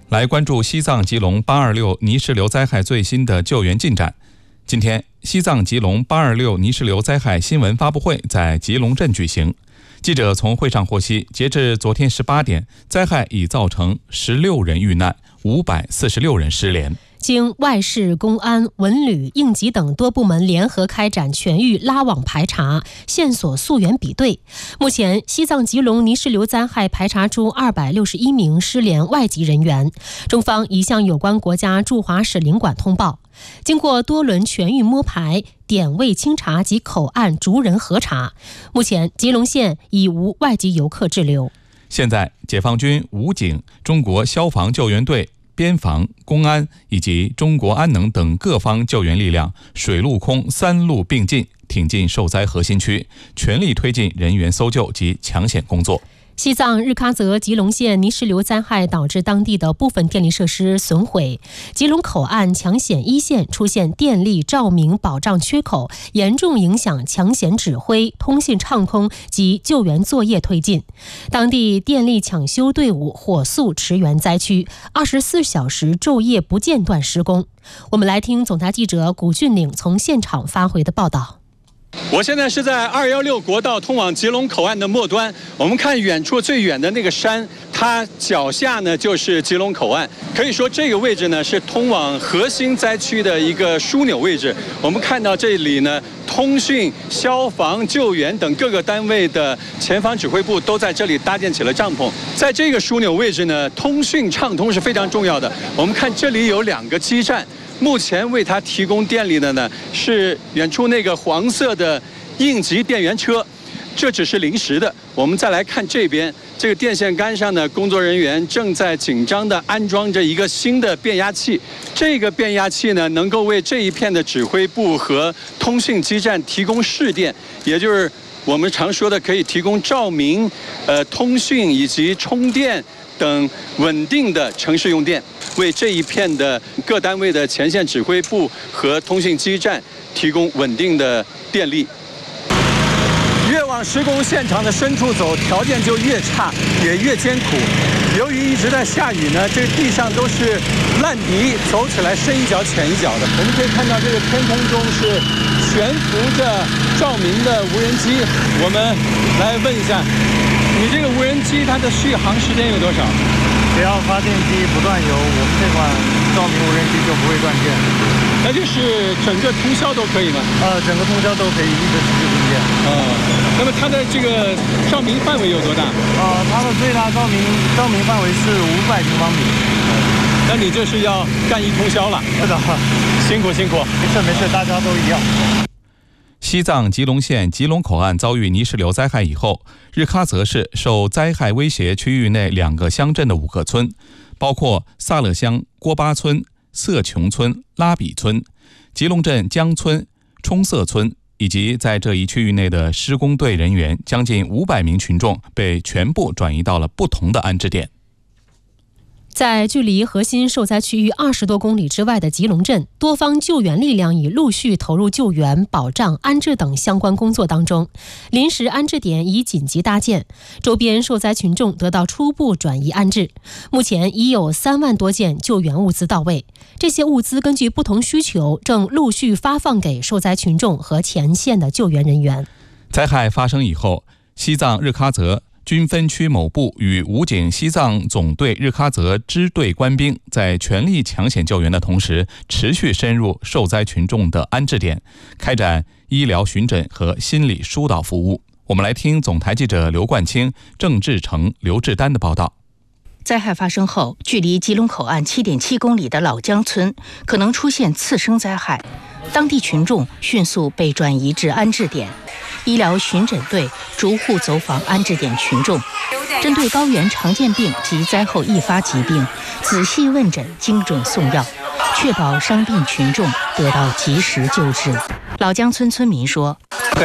来关注西藏吉隆826泥石流灾害最新的救援进展。今天，西藏吉隆826泥石流灾害新闻发布会在吉隆镇举行。记者从会上获悉，截至昨天18点，灾害已造成16人遇难，546人失联。 经外事、公安、文旅、应急等多部门联合开展全域拉网排查、线索溯源比对，目前西藏吉隆泥石流灾害排查出261名失联外籍人员，中方已向有关国家驻华使领馆通报。经过多轮全域摸排、点位清查及口岸逐人核查，目前吉隆县已无外籍游客滞留。 现在，解放军、武警、中国消防救援队、边防、公安以及中国安能等各方救援力量，水陆空3路并进，挺进受灾核心区，全力推进人员搜救及抢险工作。 西藏日喀则吉隆县泥石流灾害导致当地的部分电力设施损毁，吉隆口岸抢险一线出现电力照明保障缺口，严重影响抢险指挥、通信畅通及救援作业推进。当地电力抢修队伍火速驰援灾区，24小时昼夜不间断施工。我们来听总台记者古俊岭从现场发回的报道。 我现在是在216国道通往吉隆口岸的末端，我们看远处最远的那个山，它脚下呢就是吉隆口岸。可以说这个位置呢是通往核心灾区的一个枢纽位置。我们看到这里呢，通讯、消防、救援等各个单位的前方指挥部都在这里搭建起了帐篷。在这个枢纽位置呢，通讯畅通是非常重要的。我们看这里有2个基站。目前为它提供电力的呢是远处那个黄色的应急电源车，这只是临时的。我们再来看这边，这个电线杆上呢，工作人员正在紧张地安装着一个新的变压器。这个变压器呢，能够为这一片的指挥部和通讯基站提供市电，也就是我们常说的可以提供照明、通讯以及充电等稳定的城市用电，为这一片的各单位的前线指挥部和通讯基站提供稳定的电力。越往施工现场的深处走，条件就越差，也越艰苦。由于一直在下雨呢，这个地上都是烂泥，走起来深一脚浅一脚的。我们可以看到这个天空中是悬浮着照明的无人机。我们来问一下，你这个无人机它的续航时间有多少？ 只要发电机不断油，我们这款照明无人机就不会断电。 那就是整个通宵都可以吗？ 整个通宵都可以一直持续供电。 那么它的这个照明范围有多大？ 它的最大照明范围是500平方米。 那你这是要干一通宵了？ 是的， 辛苦辛苦。 没事，大家都一样。 西藏吉隆县吉隆口岸遭遇泥石流灾害以后，日喀则市受灾害威胁区域内2个乡镇的5个村，包括萨勒乡郭巴村、色琼村、拉比村、吉隆镇江村、冲色村，以及在这一区域内的施工队人员将近500名群众被全部转移到了不同的安置点。 在距离核心受灾区域20多公里之外的吉隆镇，多方救援力量已陆续投入救援、保障、安置等相关工作当中。临时安置点已紧急搭建，周边受灾群众得到初步转移安置。目前已有3万多件救援物资到位，这些物资根据不同需求，正陆续发放给受灾群众和前线的救援人员。 灾害发生以后，西藏日喀则军分区某部与武警西藏总队日喀则支队官兵在全力抢险救援的同时，持续深入受灾群众的安置点，开展医疗巡诊和心理疏导服务。我们来听总台记者刘冠清、郑志成、刘志丹的报道。 灾害发生后，距离吉隆口岸7.7公里的老江村可能出现次生灾害，当地群众迅速被转移至安置点。医疗巡诊队逐户走访安置点群众，针对高原常见病及灾后易发疾病仔细问诊、精准送药，确保伤病群众得到及时救治。老江村村民说，